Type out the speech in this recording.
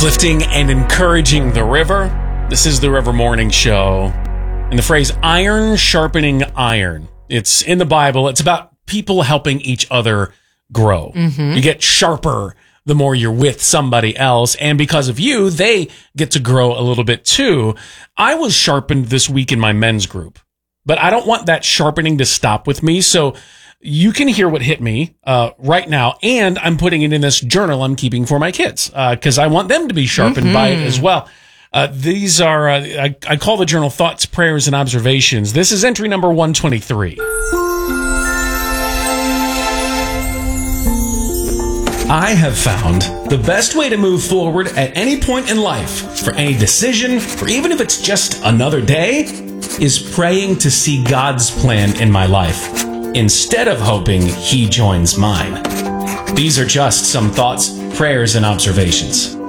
uplifting and encouraging the river. This is the River Morning Show. And the phrase iron sharpening iron. It's in the Bible. It's about people helping each other grow. You get sharper the more you're with somebody else. And because of you, they get to grow a little bit too. I was sharpened this week in my men's group, but I don't want that sharpening to stop with me. So you can hear what hit me right now, and I'm putting it in this journal I'm keeping for my kids because I want them to be sharpened by it as well. These are, I call the journal Thoughts, Prayers, and Observations. This is entry number 123. I have found the best way to move forward at any point in life, for any decision, or even if it's just another day, is praying to see God's plan in my life, instead of hoping He joins mine. These are just some thoughts, prayers, and observations.